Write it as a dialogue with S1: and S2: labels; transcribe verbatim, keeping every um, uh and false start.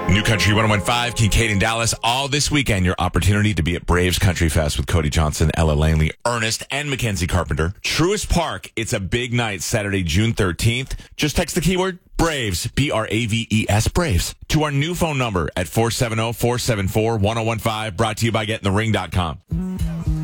S1: New Country one oh one point five, Kincaid and Dallas. All this weekend, your opportunity to be at Braves Country Fest with Cody Johnson, Ella Langley, Ernest, and Mackenzie Carpenter. Truist Park, it's a big night, Saturday, June thirteenth. Just text the keyword Braves, B R A V E S, Braves, to our new phone number at four seven zero, four seven four, one zero one five, brought to you by getting the ring dot com.